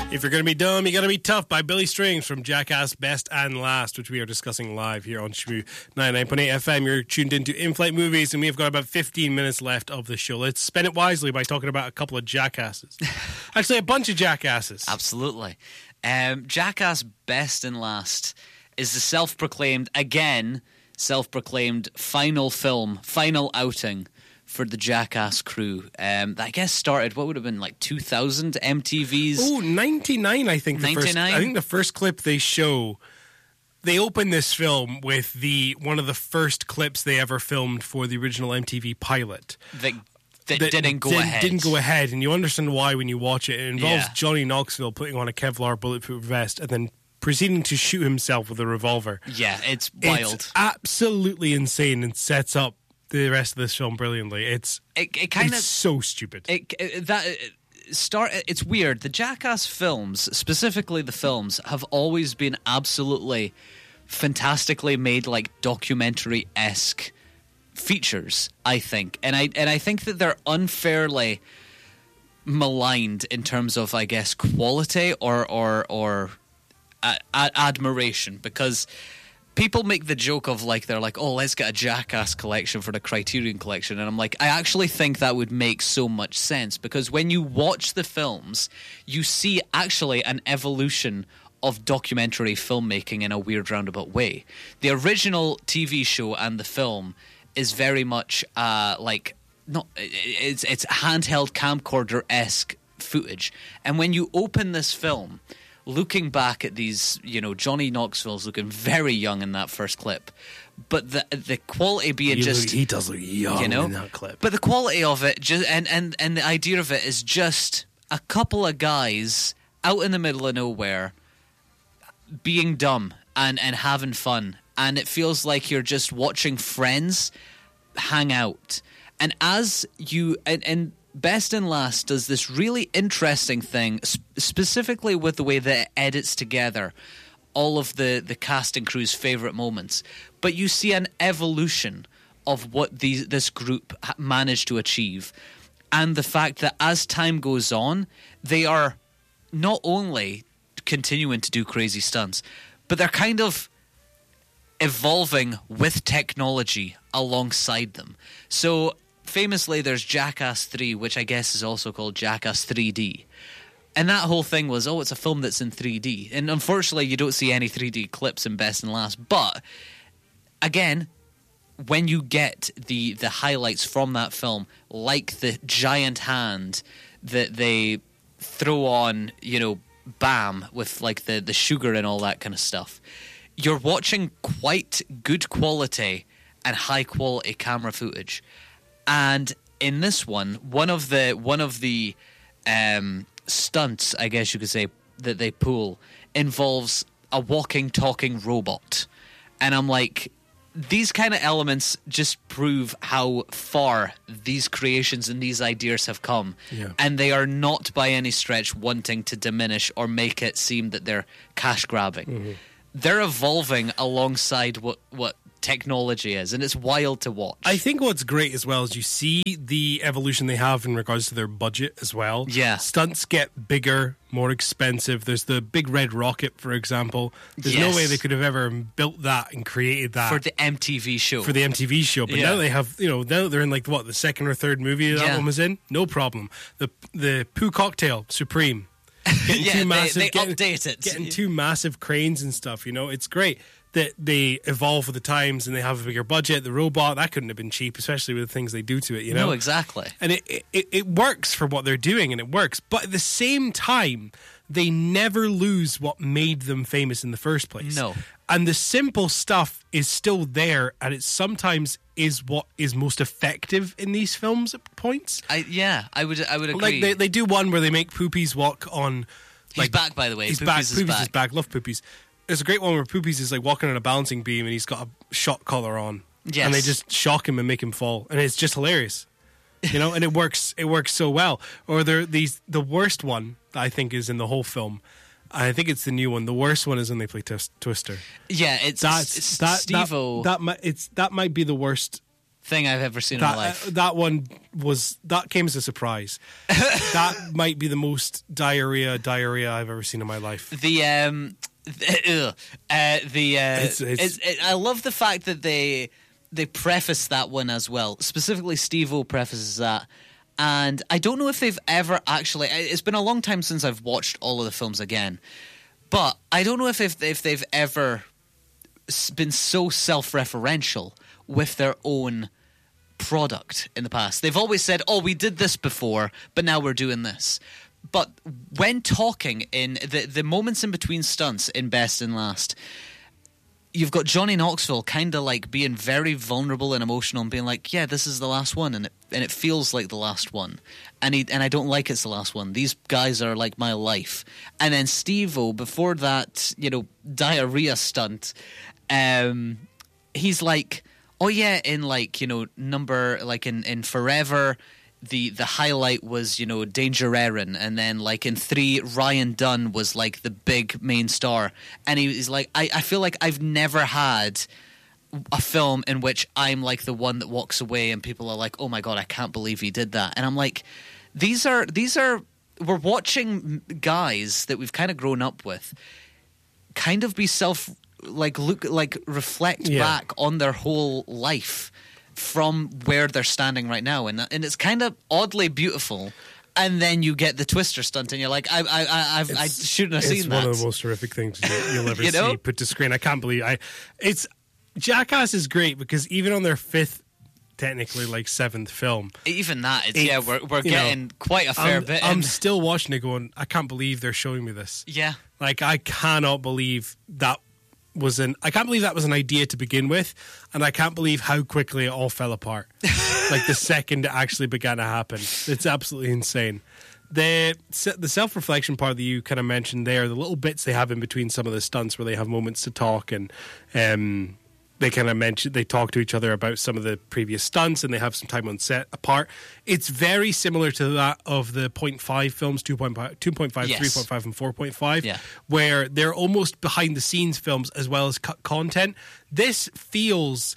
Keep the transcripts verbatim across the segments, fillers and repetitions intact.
If You're Gonna Be Dumb, You Gotta Be Tough by Billy Strings from Jackass Best and Last, which we are discussing live here on Shmoo ninety-nine point eight F M. You're tuned into In-Flight Movies, and we have got about fifteen minutes left of the show. Let's spend it wisely by talking about a couple of jackasses. Actually, a bunch of jackasses. Absolutely. Um, Jackass Best and Last is the self-proclaimed, again, self-proclaimed final film, final outing for the Jackass crew. Um, that I guess started, what would have been like two thousand M T V's? Oh, ninety-nine, I think. The ninety-nine? First, I think the first clip they show, they open this film with the one of the first clips they ever filmed for the original M T V pilot. That, that, that didn't go did, ahead. Didn't go ahead, and you understand why when you watch it. It involves Yeah. Johnny Knoxville putting on a Kevlar bulletproof vest and then proceeding to shoot himself with a revolver. Yeah, it's wild. It's absolutely insane and sets up the rest of this film brilliantly. It's It, it kind of so stupid. It, it, that it start. It's weird. The Jackass films, specifically the films, have always been absolutely fantastically made, like documentary-esque features. I think, and I and I think that they're unfairly maligned in terms of, I guess, quality or or or a, a, admiration, because people make the joke of, like, they're like, oh, let's get a Jackass collection for the Criterion collection. And I'm like, I actually think that would make so much sense, because when you watch the films, you see actually an evolution of documentary filmmaking in a weird roundabout way. The original T V show and the film is very much uh, like, not it's it's handheld camcorder-esque footage. And when you open this film, looking back at these, you know, Johnny Knoxville's looking very young in that first clip, but the the quality being he, just look, he does look young, you know, in that clip. But the quality of it, just and, and and the idea of it is just a couple of guys out in the middle of nowhere being dumb and and having fun, and it feels like you're just watching friends hang out. And as you and, and Best and Last does this really interesting thing, sp- specifically with the way that it edits together all of the, the cast and crew's favourite moments. But you see an evolution of what these, this group ha- managed to achieve. And the fact that as time goes on, they are not only continuing to do crazy stunts, but they're kind of evolving with technology alongside them. So famously, there's Jackass three, which I guess is also called Jackass three D. And that whole thing was, oh, it's a film that's in three D. And unfortunately, you don't see any three D clips in Best and Last. But, again, when you get the, the highlights from that film, like the giant hand that they throw on, you know, Bam, with like the, the sugar and all that kind of stuff, you're watching quite good quality and high quality camera footage. And in this one, one of the one of the um, stunts, I guess you could say, that they pull involves a walking, talking robot. And I'm like, these kind of elements just prove how far these creations and these ideas have come. Yeah. And they are not by any stretch wanting to diminish or make it seem that they're cash grabbing. Mm-hmm. They're evolving alongside what, what technology is, and it's wild to watch. I think what's great as well is you see the evolution they have in regards to their budget as well. Yeah. Stunts get bigger, more expensive. There's the big red rocket, for example. There's Yes. no way they could have ever built that and created that for the M T V show. for the M T V show. But Yeah. now they have, you know, now they're in like what, the second or third movie that Yeah. one was in? No problem. The the poo cocktail, Supreme. Getting yeah, two they, massive, they getting, update it. getting two massive cranes and stuff, you know. It's great that they evolve with the times and they have a bigger budget. The robot, that couldn't have been cheap, especially with the things they do to it, you know. No, exactly. And it, it it works for what they're doing, and it works. But at the same time, they never lose what made them famous in the first place. No. And the simple stuff is still there, and it sometimes is what is most effective in these films at points. I yeah, I would I would agree. Like they, they do one where they make Poopies walk on. He's Like, back, by the way. He's Poopies back. is Poopies back. is back. Love Poopies. There's a great one where Poopies is like walking on a balancing beam and he's got a shot collar on. Yes. And they just shock him and make him fall. And it's just hilarious. You know, and it works it works so well. Or there these the worst one that I think is in the whole film. I think it's the new one. The worst one is when they play twist, Twister. Yeah, it's, That's it's that, Steve-O. that, that might it's that might be the worst thing I've ever seen that, in my life. Uh, that one was that came as a surprise. That might be the most diarrhea diarrhea I've ever seen in my life. The um, the, uh, the uh, It's- it's- it's- it, I love the fact that they they preface that one as well. Specifically, Steve-O prefaces that. And I don't know if they've ever actually... It's been a long time since I've watched all of the films again. But I don't know if if, if they've ever s- been so self-referential with their own product in the past. They've always said, oh, we did this before, but now we're doing this. But when talking in the, the moments in between stunts in Best and Last... You've got Johnny Knoxville kind of like being very vulnerable and emotional and being like, yeah, this is the last one, and it and it feels like the last one. And he, and I don't like it's the last one. These guys are like my life. And then Steve-O, before that, you know, diarrhea stunt, um, he's like, oh yeah, in like, you know, number, like in, in Forever, the the highlight was, you know, Danger Erin, and then like in three, Ryan Dunn was like the big main star, and he was like, I, I feel like I've never had a film in which I'm like the one that walks away and people are like, oh my god, I can't believe he did that. And I'm like, these are these are we're watching guys that we've kind of grown up with kind of be self like look like reflect Yeah. back on their whole life from where they're standing right now, and and it's kind of oddly beautiful. And then you get the Twister stunt, and you're like, I I I, I've, I shouldn't have It's seen one that. of the most horrific things you- you'll ever You know? see put to screen. I can't believe I. It's Jackass is great because even on their fifth, technically like seventh film, Even that, it's, Eighth, yeah, we're we're you know, getting quite a fair I'm, bit. I'm in. still watching it, going, I can't believe they're showing me this. Yeah, Like I cannot believe that was an. I can't believe that was an idea to begin with, and I can't believe how quickly it all fell apart. Like the second it actually began to happen, it's absolutely insane. The the self reflection part that you kind of mentioned there, the little bits they have in between some of the stunts where they have moments to talk, and um, they kind of mention they talk to each other about some of the previous stunts, and they have some time on set apart. It's very similar to that of the point five films, two point five, two point five, Yes. three point five, and four point five, Yeah. where they're almost behind the scenes films as well as cut content. This feels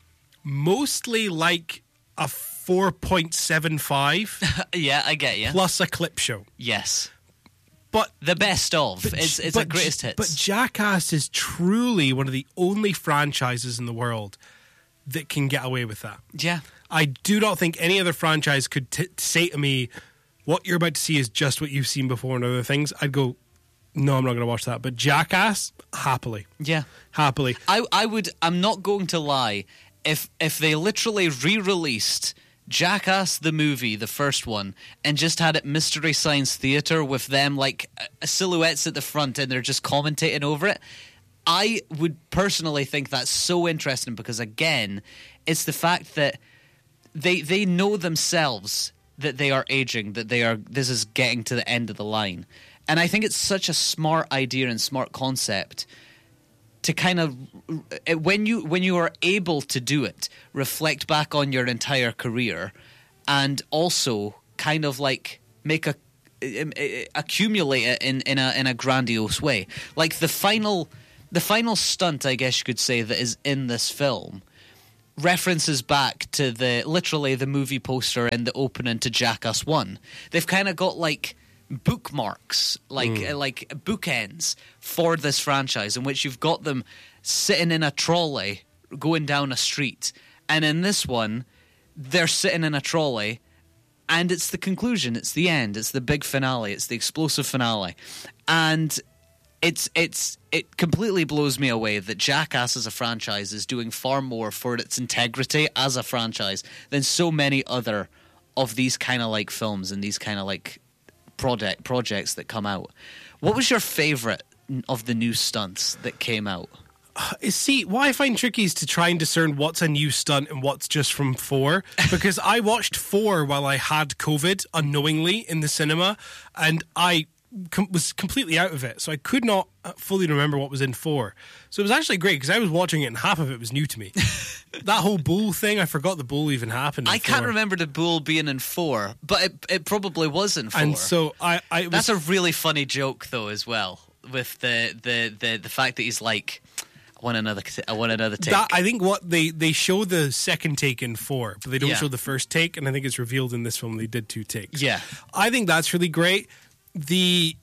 mostly like a four point seven five yeah, I get you. plus a clip show. Yes, But the best of. It's it's a but- greatest hits. But Jackass is truly one of the only franchises in the world that can get away with that. yeah, I do not think any other franchise could t- say to me, what you're about to see is just what you've seen before and other things. I'd go, no, I'm not going to watch that. But Jackass, happily. yeah. Happily. I I would. I'm not going to lie. If if they literally re-released Jackass the movie, the first one, and just had it Mystery Science Theater with them like uh, silhouettes at the front and they're just commentating over it, I would personally think that's so interesting because again, it's the fact that they they know themselves that they are aging, that they are this is getting to the end of the line. And I think it's such a smart idea and smart concept to kind of when you when you are able to do it, reflect back on your entire career, and also kind of like make a accumulate it in, in a in a grandiose way. Like the final the final stunt, I guess you could say, that is in this film references back to the literally the movie poster and the opening to Jackass One. They've kind of got like bookmarks, like Mm. uh, like bookends for this franchise, in which you've got them sitting in a trolley going down a street, and in this one, they're sitting in a trolley, and it's the conclusion, it's the end, it's the big finale, it's the explosive finale, and it's it's it completely blows me away that Jackass as a franchise is doing far more for its integrity as a franchise than so many other of these kind of like films and these kind of like project projects that come out. What was your favorite of the new stunts that came out? See, what I find tricky is to try and discern what's a new stunt and what's just from four. Because I watched four while I had COVID unknowingly in the cinema, and I com- was completely out of it. So I could not fully remember what was in four. So it was actually great because I was watching it and half of it was new to me. That whole bull thing, I forgot the bull even happened in I can't four. remember the bull being in four, but it, it probably was in four. And so I, I it was, That's a really funny joke, though, as well, with the, the, the, the fact that he's like, I want another. I want another take. That, I think what they, they show the second take in four, but they don't Yeah. show the first take, and I think it's revealed in this film they did two takes. Yeah. I think that's really great. The,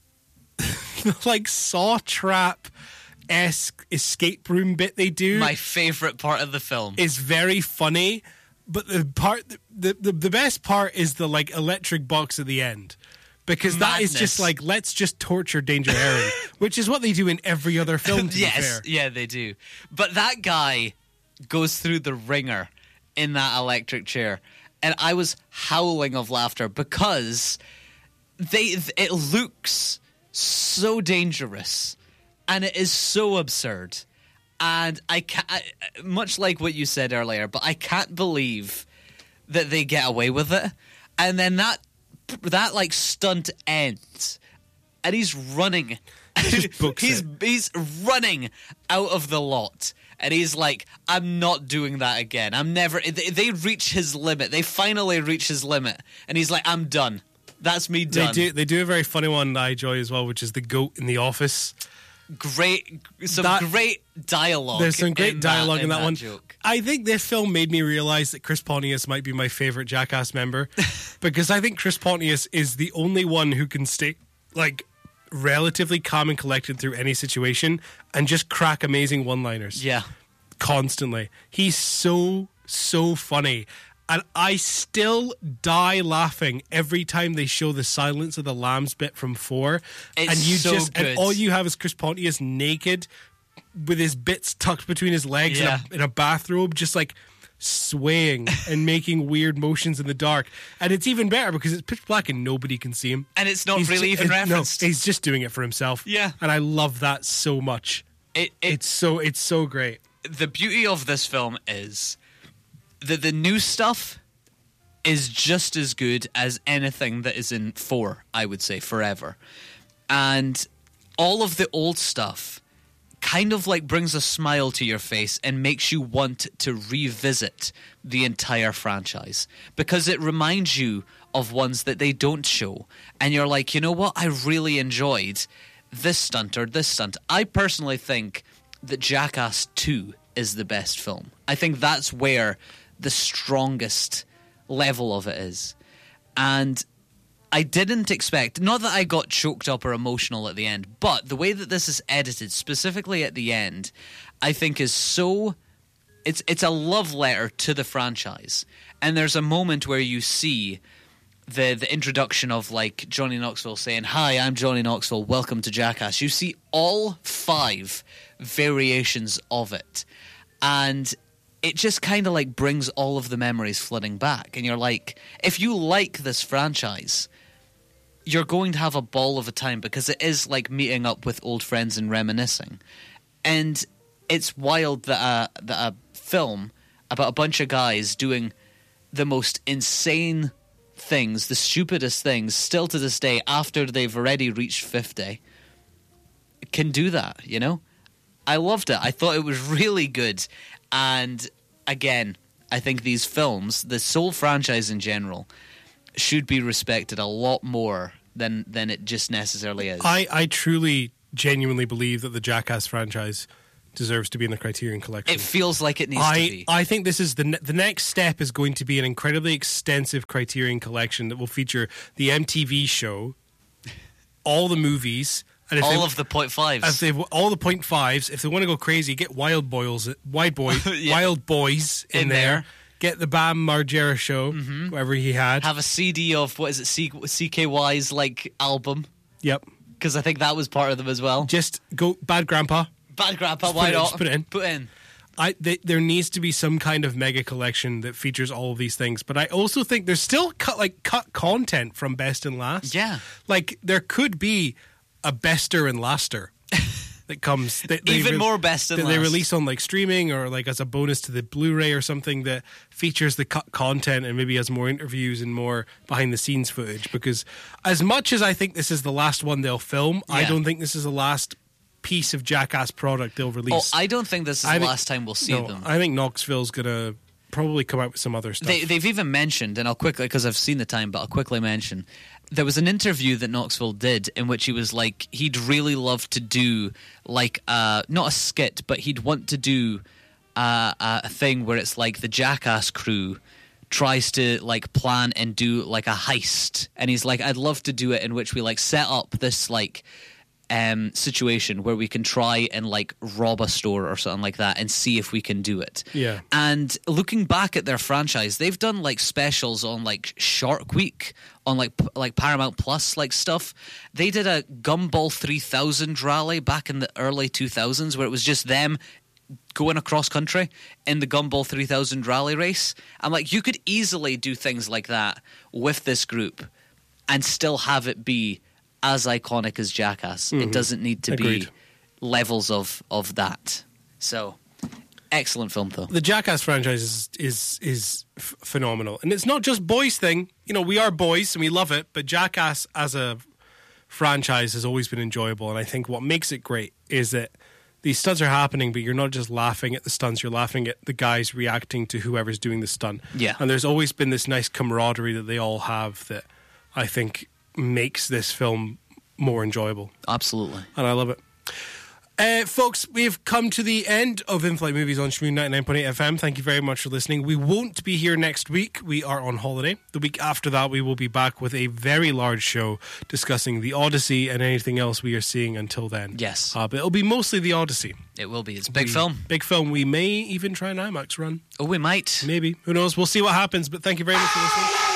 the like saw trap esque escape room bit they do My favorite part of the film. is very funny, but the part the, the the best part is the like electric box at the end. Because that is just Madness. like, let's just torture Danger Harry, which is what they do in every other film, to be Yes, fair. yeah, they do. But that guy goes through the ringer in that electric chair, and I was howling of laughter because they it looks so dangerous, and it is so absurd, and I can't, I, much like what you said earlier, but I can't believe that they get away with it, and then that that like stunt ends, and he's running. Just books he's it. he's running out of the lot, and he's like, "I'm not doing that again. I'm never." They, they reach his limit. They finally reach his limit, and he's like, "I'm done. That's me They done." do, they do a very funny one that I enjoy as well, which is the goat in the office. Great, some That- great dialogue. There's some great in dialogue that, in that, one. Joke. I think this film made me realize that Chris Pontius might be my favorite Jackass member because I think Chris Pontius is the only one who can stay like relatively calm and collected through any situation and just crack amazing one-liners Yeah, constantly. He's so so funny. And I still die laughing every time they show the Silence of the Lambs bit from four. It's and you so just good. and all you have is Chris Pontius naked with his bits tucked between his legs Yeah. in, a, in a bathrobe, just like swaying and making weird motions in the dark. And it's even better because it's pitch black and nobody can see him. and it's not He's really ju- even it- referenced. No, he's just doing it for himself. Yeah. And I love that so much. it, it, It's so it's so great. the beauty of this film is that the new stuff is just as good as anything that is in four, I would say, forever. And all of the old stuff kind of like brings a smile to your face and makes you want to revisit the entire franchise because it reminds you of ones that they don't show. And you're like, you know what? I really enjoyed this stunt or this stunt. I personally think that Jackass two is the best film. I think that's where the strongest level of it is. And I didn't expect, not that I got choked up or emotional at the end, but the way that this is edited, specifically at the end, I think is so, it's it's a love letter to the franchise. And there's a moment where you see the the introduction of like Johnny Knoxville saying, "Hi, I'm Johnny Knoxville, welcome to Jackass." You see all five variations of it. And it just kind of like brings all of the memories flooding back. And you're like, if you like this franchise, you're going to have a ball of a time because it is like meeting up with old friends and reminiscing. And it's wild that a, that a film about a bunch of guys doing the most insane things, the stupidest things, still to this day, after they've already reached fifty, can do that, you know? I loved it. I thought it was really good. And again, I think these films, the Soul franchise in general, should be respected a lot more than than it just necessarily is. I, I truly, genuinely believe that the Jackass franchise deserves to be in the Criterion Collection. It feels like it needs I, to be. I think this is the ne- the next step is going to be an incredibly extensive Criterion Collection that will feature the M T V show, all the movies, and if all they, of the point fives. if they all the point fives. If they want to go crazy, get Wild Boys, Wild Boy, Yeah. Wild Boys in, In there. there. Get the Bam Margera show, whatever he had. Have a C D of, what is it, C- CKY's like album, Yep. because I think that was part of them as well. Just go Bad Grandpa. Bad Grandpa, Just why put it in, not? just put it in. Put in. I th- there needs to be some kind of mega collection that features all of these things, but I also think there's still cut like cut content from Best and Last. Yeah. like there could be a Bester and Laster that comes that they Even more Best and that they Last. release on like streaming or like as a bonus to the Blu-ray or something that features the cut content and maybe has more interviews and more behind the scenes footage. Because as much as I think this is the last one they'll film, I Yeah. don't think this is the last piece of Jackass product they'll Oh, release. I don't think this is I the think- last time we'll see No, them. I think Knoxville's gonna probably come out with some other stuff. They, they've even mentioned, and I'll quickly, because I've seen the time, but I'll quickly mention, there was an interview that Knoxville did in which he was like, he'd really love to do, like, uh, not a skit, but he'd want to do uh, a thing where it's like the Jackass crew tries to like plan and do like a heist, and he's like, I'd love to do it in which we like set up this like um situation where we can try and like rob a store or something like that and see if we can do it. Yeah. And looking back at their franchise, they've done like specials on like Shark Week, on like p- like Paramount Plus like stuff. They did a Gumball three thousand rally back in the early two thousands where it was just them going across country in the Gumball three thousand rally race. I'm like, you could easily do things like that with this group and still have it be as iconic as Jackass. Mm-hmm. It doesn't need to Agreed. be levels of, of that. So, excellent film, though. The Jackass franchise is is, is f- phenomenal. And it's not just boys thing. You know, we are boys and we love it, but Jackass as a franchise has always been enjoyable. And I think what makes it great is that these stunts are happening, but you're not just laughing at the stunts, you're laughing at the guys reacting to whoever's doing the stunt. Yeah. And there's always been this nice camaraderie that they all have that I think makes this film more enjoyable. Absolutely. And I love it. Uh, folks, we've come to the end of In-Flight Movies on Shmoo ninety-nine point eight F M. Thank you very much for listening. We won't be here next week. We are on holiday. The week after that, we will be back with a very large show discussing the Odyssey and anything else we are seeing until then. Yes. Uh, but it'll be mostly the Odyssey. It will be. It's a big We- film. Big film. We may even try an IMAX run. Oh, we might. Maybe. Who knows? We'll see what happens. But thank you very much for listening.